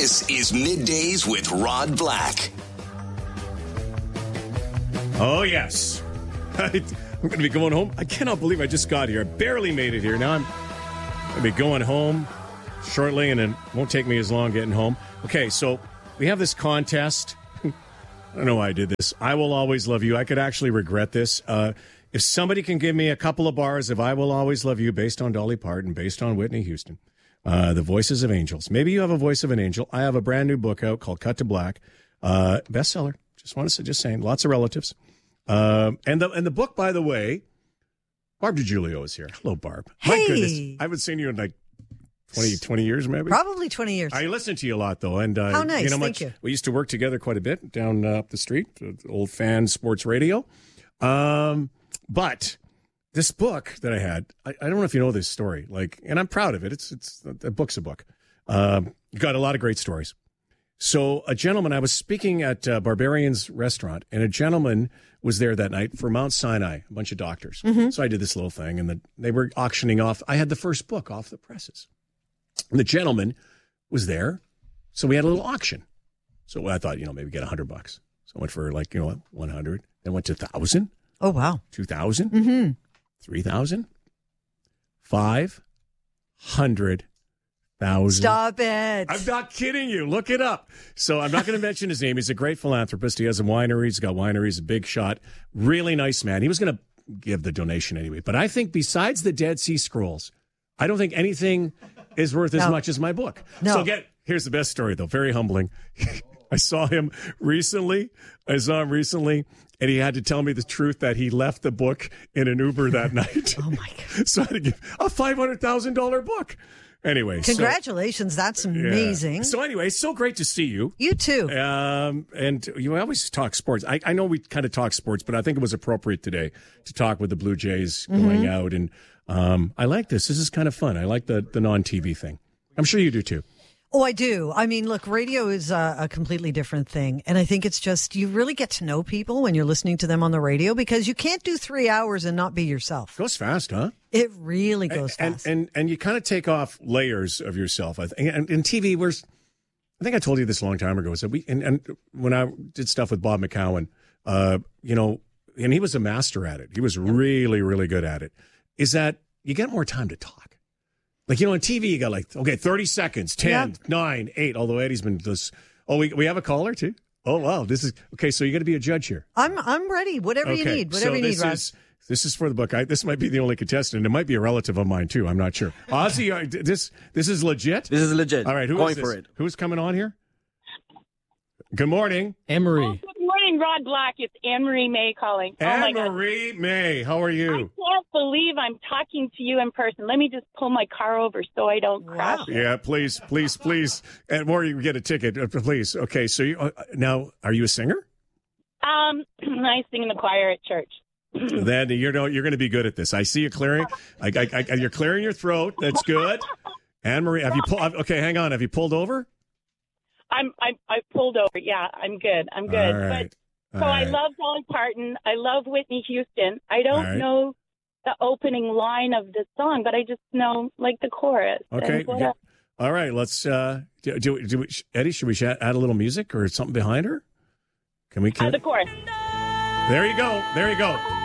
This is Middays with Rod Black. Oh, yes. I'm going to be going home. I cannot believe I just got here. I barely made it here. Now I'm going to be going home shortly, and it won't take me as long getting home. Okay, so we have this contest. I don't know why I did this. I Will Always Love You. I could actually regret this. If somebody can give me a couple of bars of I Will Always Love You based on Dolly Parton, based on Whitney Houston, The Voices of Angels. Maybe you have a voice of an angel. I have a brand new book out called Cut to Black. Bestseller. Just saying. Lots of relatives. And the book, by the way, Barb DiGiulio is here. Hello, Barb. Hey. My goodness. I haven't seen you in like 20 years, maybe? Probably 20 years. I listen to you a lot, though. And, how nice. You know, Thank you. We used to work together quite a bit down up the street, old fan sports radio. But this book that I had, I don't know if you know this story, and I'm proud of it. It's a book's a book. You got a lot of great stories. So a gentleman, I was speaking at Barbarian's restaurant, and a gentleman was there that night for Mount Sinai, a bunch of doctors. Mm-hmm. So I did this little thing, and they were auctioning off. I had the first book off the presses. And the gentleman was there, so we had a little auction. So I thought, maybe get $100. So I went for 100, then went to 1,000. Oh, wow. 2,000, Mm-hmm. 3,000, 500,000. Stop it. I'm not kidding you. Look it up. So I'm not going to mention his name. He's a great philanthropist. He has a winery. He's got wineries, a big shot. Really nice man. He was going to give the donation anyway. But I think besides the Dead Sea Scrolls, I don't think anything is worth as much as my book. No. So here's the best story, though. Very humbling. I saw him recently, and he had to tell me the truth that he left the book in an Uber that night. Oh, my God. So I had to give a $500,000 book. Anyway. Congratulations. That's amazing. Yeah. So anyway, so great to see you. You too. And you always talk sports. I know we kind of talk sports, but I think it was appropriate today to talk with the Blue Jays going out. And I like this. This is kind of fun. I like the non-TV thing. I'm sure you do too. Oh, I do. I mean, look, radio is a completely different thing. And I think it's just, you really get to know people when you're listening to them on the radio, because you can't do 3 hours and not be yourself. Goes fast, huh? It really goes fast. And you kind of take off layers of yourself. I think. And in TV, I think I told you this a long time ago. So and when I did stuff with Bob McCowan, and he was a master at it. He was really, really good at it. Is that you get more time to talk. On TV, you got 30 seconds, 10, 9, 8, although Eddie's been this. Oh, we have a caller too? Oh, wow. This is, okay, so you got to be a judge here. I'm ready. Whatever you need. Whatever you need, Rod. This is for the book. This might be the only contestant. It might be a relative of mine too. I'm not sure. Ozzy, this is legit? This is legit. All right, who is this? For it. Who's coming on here? Good morning. Anne-Marie. Oh, good morning, Rod Black. It's Anne-Marie May calling. Anne-Marie May, how are you? I can't believe I'm talking to you in person. Let me just pull my car over so I don't crash. Yeah, please. And more, you get a ticket, please. Okay, so now, are you a singer? I sing in the choir at church. Then you're going to be good at this. I see you clearing. You're clearing your throat. That's good. Anne-Marie, have you pulled? Okay, hang on. Have you pulled over? I pulled over. Yeah, I'm good. All right. I love Dolly Parton. I love Whitney Houston. I don't know the opening line of the song, but I just know the chorus. Okay. All right. Let's do Eddie, should we add a little music or something behind her? Can we? The chorus. There you go.